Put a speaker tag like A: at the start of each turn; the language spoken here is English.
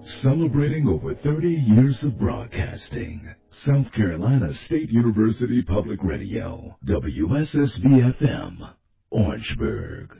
A: Celebrating over 30 years of broadcasting. South Carolina State University Public Radio, WSSB-FM, Orangeburg.